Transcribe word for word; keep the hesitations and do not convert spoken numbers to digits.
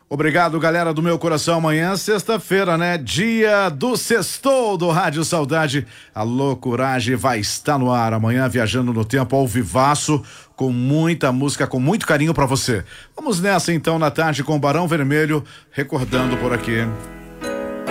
Obrigado, galera do meu coração. Amanhã, sexta-feira, né? Dia do Sextou do Rádio Saudade. A loucuragem vai estar no ar. Amanhã, viajando no tempo ao vivaço, com muita música, com muito carinho pra você. Vamos nessa então, na tarde, com o Barão Vermelho, recordando por aqui.